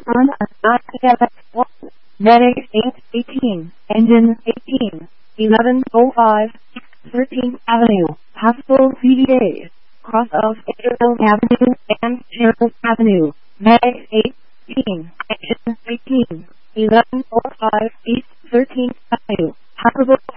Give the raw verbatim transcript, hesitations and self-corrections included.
on a nine F X one, Medic eight eighteen, Engine eighteen, eleven oh five, thirteenth Avenue, Hospital C D A, cross of Adderall Avenue and Gerald Avenue, Medic eight eighteen, Engine eighteen, eleven oh five, East thirteenth Avenue, Hospital